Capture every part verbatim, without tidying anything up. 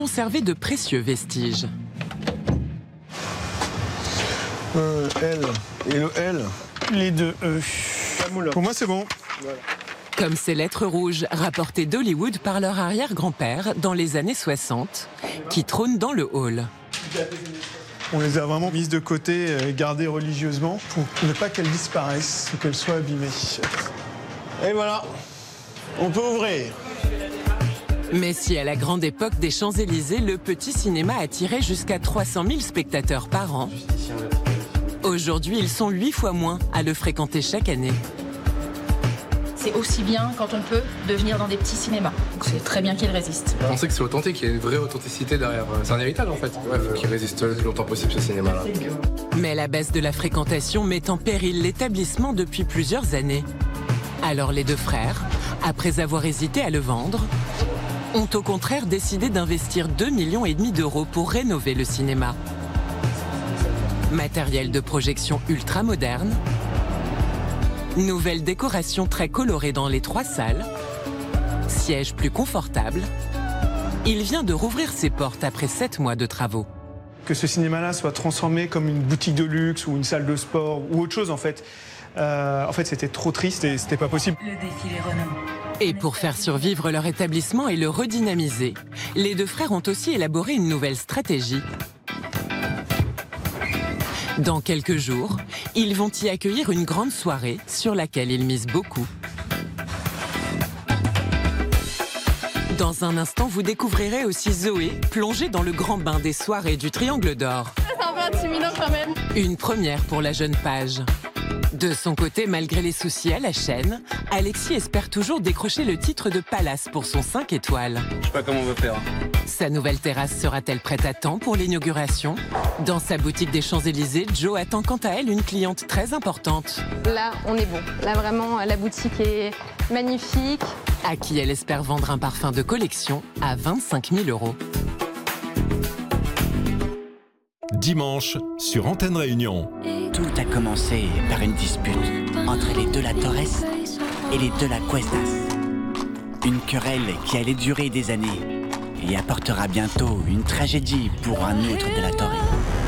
conservé de précieux vestiges. Euh, L et le L. Les deux E. Pour moi, c'est bon. Voilà. Comme ces lettres rouges rapportées d'Hollywood par leur arrière-grand-père dans les années soixante, qui trônent dans le hall. On les a vraiment mises de côté et gardées religieusement pour ne pas qu'elles disparaissent ou qu'elles soient abîmées. Et voilà, on peut ouvrir. Mais si à la grande époque des Champs-Élysées, le petit cinéma attirait jusqu'à trois cent mille spectateurs par an, aujourd'hui, ils sont huit fois moins à le fréquenter chaque année. C'est aussi bien, quand on peut, de venir dans des petits cinémas. C'est très bien qu'ils résistent. On sait que c'est authentique, qu'il y a une vraie authenticité derrière. C'est un héritage en fait, ouais, qu'il résiste le plus longtemps possible ce cinéma-là. Mais la baisse de la fréquentation met en péril l'établissement depuis plusieurs années. Alors les deux frères, après avoir hésité à le vendre, ont au contraire décidé d'investir deux millions et demi d'euros pour rénover le cinéma. Matériel de projection ultra moderne, nouvelle décoration très colorée dans les trois salles, sièges plus confortables. Il vient de rouvrir ses portes après sept mois de travaux. Que ce cinéma-là soit transformé comme une boutique de luxe ou une salle de sport ou autre chose en fait. Euh, en fait, c'était trop triste et c'était pas possible. Le défilé Renault. Et pour faire survivre leur établissement et le redynamiser, les deux frères ont aussi élaboré une nouvelle stratégie. Dans quelques jours, ils vont y accueillir une grande soirée sur laquelle ils misent beaucoup. Dans un instant, vous découvrirez aussi Zoé plongée dans le grand bain des soirées du Triangle d'Or. C'est un peu intimidant quand même. Une première pour la jeune page. De son côté, malgré les soucis à la chaîne, Alexis espère toujours décrocher le titre de Palace pour son cinq étoiles. Je sais pas comment on veut faire. Sa nouvelle terrasse sera-t-elle prête à temps pour l'inauguration? Dans sa boutique des Champs-Élysées, Jo attend quant à elle une cliente très importante. Là, on est bon. Là, vraiment, la boutique est magnifique. À qui elle espère vendre un parfum de collection à vingt-cinq mille euros. Dimanche, sur Antenne Réunion. Tout a commencé par une dispute entre les De la Torres et les De la Cuestas. Une querelle qui allait durer des années et apportera bientôt une tragédie pour un autre De la Torre.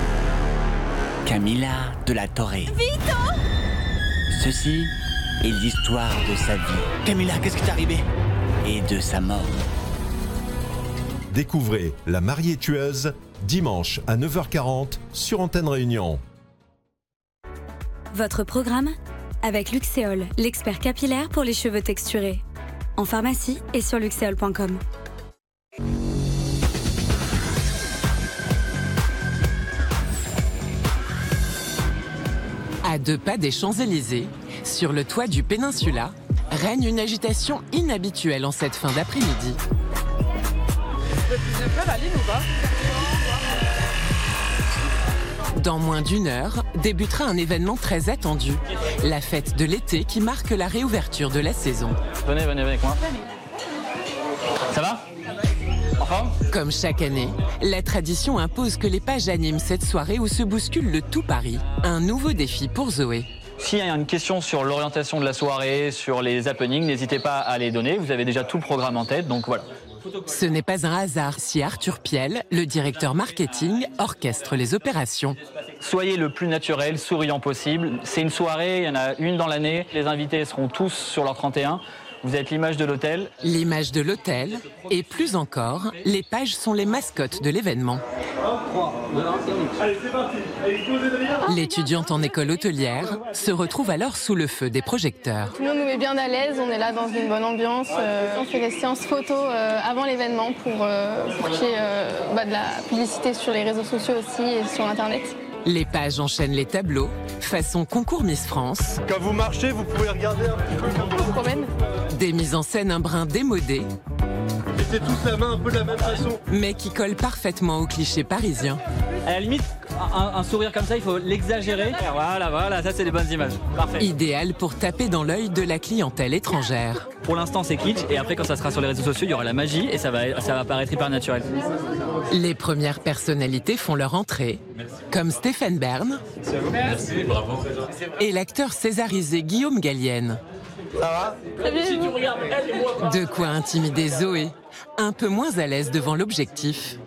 Camila De la Torre. Vito! Ceci est l'histoire de sa vie. Camila, qu'est-ce qui t'est arrivé? Et de sa mort. Découvrez La mariée tueuse, dimanche à neuf heures quarante sur Antenne Réunion. Votre programme avec Luxéol, l'expert capillaire pour les cheveux texturés. En pharmacie et sur luxéol point com. À deux pas des Champs-Élysées, sur le toit du Péninsula, règne une agitation inhabituelle en cette fin d'après-midi. Dans moins d'une heure, débutera un événement très attendu, la fête de l'été qui marque la réouverture de la saison. Venez, venez avec moi. Ça va? En forme? Comme chaque année, la tradition impose que les pages animent cette soirée où se bouscule le tout Paris. Un nouveau défi pour Zoé. S'il y a une question sur l'orientation de la soirée, sur les happenings, n'hésitez pas à les donner. Vous avez déjà tout le programme en tête, donc voilà. Ce n'est pas un hasard si Arthur Piel, le directeur marketing, orchestre les opérations. Soyez le plus naturel, souriant possible. C'est une soirée, il y en a une dans l'année. Les invités seront tous sur leur trente et un. Vous êtes l'image de l'hôtel. L'image de l'hôtel, et plus encore, les pages sont les mascottes de l'événement. L'étudiante en école hôtelière se retrouve alors sous le feu des projecteurs. Tout le monde nous met bien à l'aise, on est là dans une bonne ambiance. Euh, on fait des séances photos euh, avant l'événement pour, euh, pour qu'il y ait euh, bah, de la publicité sur les réseaux sociaux aussi et sur Internet. Les pages enchaînent les tableaux, façon concours Miss France. Quand vous marchez, vous pouvez regarder un petit peu comme On se promène. Des mises en scène un brin démodées, mettez tous la main un peu de la même façon. mais qui collent parfaitement aux clichés parisiens. À la limite, un, un sourire comme ça, il faut l'exagérer. Voilà, voilà, ça c'est des bonnes images. Parfait. Idéal pour taper dans l'œil de la clientèle étrangère. Pour l'instant, c'est kitsch, et après, quand ça sera sur les réseaux sociaux, il y aura la magie et ça va, ça va paraître hyper naturel. Les premières personnalités font leur entrée, comme Stéphane Bern et l'acteur césarisé Guillaume Gallienne. Ça va? De quoi intimider Zoé, un peu moins à l'aise devant l'objectif.